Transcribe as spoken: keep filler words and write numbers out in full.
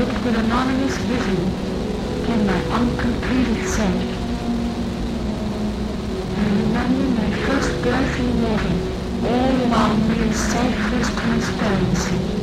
with an anonymous vision in my uncompleted self. I remember my first birthing wedding, all along the safest transparency.